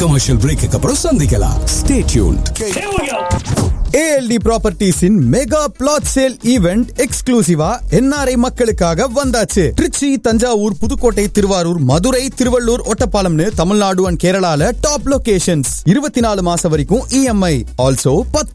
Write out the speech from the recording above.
Commercial brake அப்புறம் சந்திக்கலாம். Stay tuned. ALD ப்ராப்பர்ட்டிஸின் mega plot sale event எக்ஸ்க்ளூசிவா NRI மக்களுக்காக வந்தாச்சு. திருச்சி, தஞ்சாவூர், புதுக்கோட்டை, திருவாரூர், மதுரை, திருவள்ளூர், ஒட்டப்பாலம்னு தமிழ்நாடு அண்ட் கேரளால டாப் லொகேஷன்ஸ். 24 மாசம் வரைக்கும் EMI. ஆல்சோ